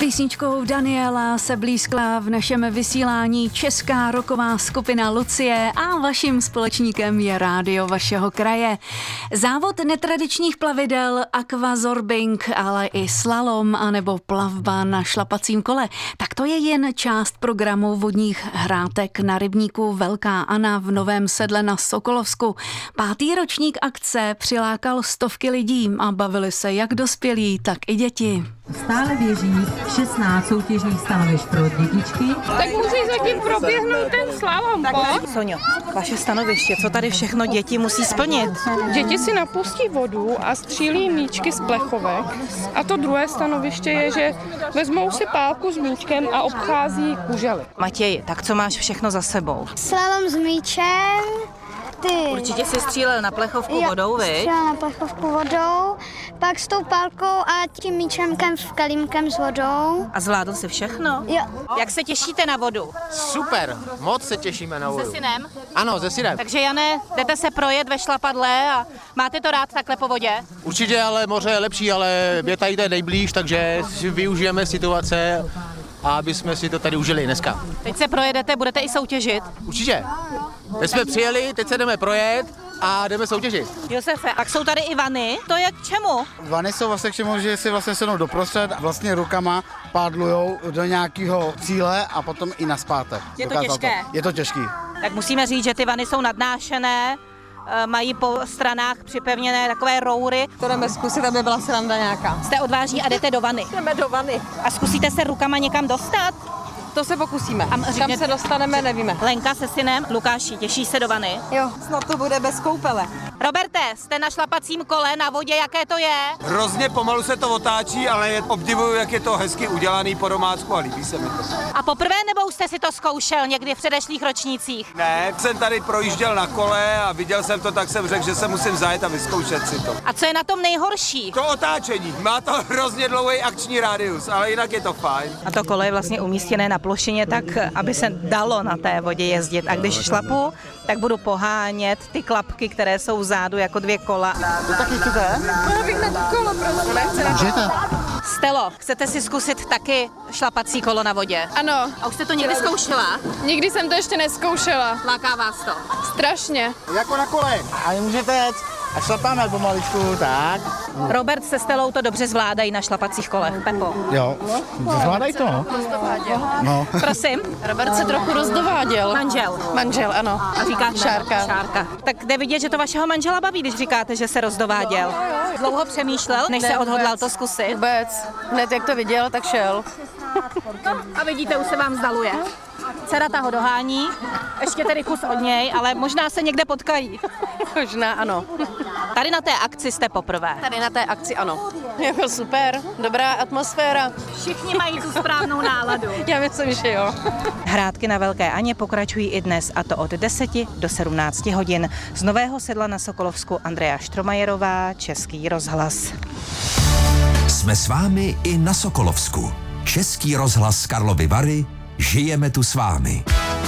Písničkou Daniela se blízkla v našem vysílání česká rocková skupina Lucie a vaším společníkem je rádio vašeho kraje. Závod netradičních plavidel, aquazorbing, ale i slalom anebo plavba na šlapacím kole. Tak to je jen část programu vodních hrátek na rybníku Velká Anna v Novém Sedle na Sokolovsku. 5. ročník akce přilákal stovky lidí a bavili se jak dospělí, tak i děti. Stále běží 16 soutěžních stanovišť pro dětičky. Tak musí zatím proběhnout ten slalom, po? Soňo, vaše stanoviště, co tady všechno děti musí splnit? Děti si napustí vodu a střílí míčky z plechovek. A to druhé stanoviště je, že vezmou si pálku s míčkem a obchází kužely. Matěj, tak co máš všechno za sebou? Slalom s míčem. Určitě jsi střílel na plechovku vodou, viď? Střílel na plechovku vodou, pak s tou pálkou a tím míčemkem v kalímkem s vodou. A zvládl jsi všechno? Jo. Jak se těšíte na vodu? Super, moc se těšíme na vodu. Se synem? Ano, se synem. Takže Jane, jdete se projet ve šlapadle a máte to rád takhle po vodě? Určitě, ale moře je lepší, ale je tady nejblíž, takže si využijeme situace, aby jsme si to tady užili dneska. Teď se projedete, budete i soutěžit? Určitě. Teď jsme přijeli, teď se jdeme projet a jdeme soutěžit. Josefe, a jsou tady i vany? To je k čemu? Vany jsou vlastně k čemu, že si vlastně sednou doprostřed a vlastně rukama pádlujou do nějakého cíle a potom i naspátek. Je to těžké? Je to těžký. Tak musíme říct, že ty vany jsou nadnášené, mají po stranách připevněné takové roury. To jdeme zkusit, aby byla sranda nějaká. Jste odvážní a jdete do vany. Jdeme do vany. A zkusíte se rukama někam dostat? To se pokusíme. A Kam se dostaneme, nevíme. Lenka se synem, Lukáši, těší se do vany? Jo. Snad to bude bez koupele. Roberte, jste na šlapacím kole na vodě, jaké to je? Hrozně pomalu se to otáčí, ale obdivuju, jak je to hezky udělaný po domácku a líbí se mi to. A poprvé nebo už jste si to zkoušel někdy v předešlých ročnících? Ne, jsem tady projížděl na kole a viděl jsem to, tak jsem řekl, že se musím zajet a vyzkoušet si to. A co je na tom nejhorší? To otáčení, má to hrozně dlouhý akční rádius, ale jinak je to fajn. A to kolo je vlastně umístěné na plošině tak, aby se dalo na té vodě jezdit. A když šlapu, tak budu pohánět ty klapky, které jsou vzadu jako 2 kola. To taky chcete? No, bych na to kolo, prostě. Můžete? Stelo, chcete si zkusit taky šlapací kolo na vodě? Ano, A už jste to někdy zkoušela? nikdy jsem to ještě neskoušela. Láká vás to? Strašně. Jako na kole. A můžete jet. A šlapáme pomaličku, tak. Robert se Stelou to dobře zvládají na šlapacích kolech. Pepo. Jo, zvládají to, no. No. Prosím. Robert se trochu rozdováděl. Manžel, ano. A říkáte? Šárka. Tak jde vidět, že to vašeho manžela baví, když říkáte, že se rozdováděl. Dlouho přemýšlel, než se odhodlal to zkusit. Vůbec. Hned jak to viděl, tak šel. A vidíte, už se vám vzdaluje. Dcera ta ho dohání, ještě tedy kus od něj, ale možná se někde potkají. Možná ano. Tady na té akci jste poprvé. Tady na té akci ano. Jako super, dobrá atmosféra. Všichni mají tu správnou náladu. Já myslím, že jo. Hrátky na Velké Aně pokračují i dnes, a to od 10 do 17 hodin. Z Nového Sedla na Sokolovsku Andrea Štromajerová, Český rozhlas. Jsme s vámi i na Sokolovsku. Český rozhlas Karlovy Vary, žijeme tu s vámi.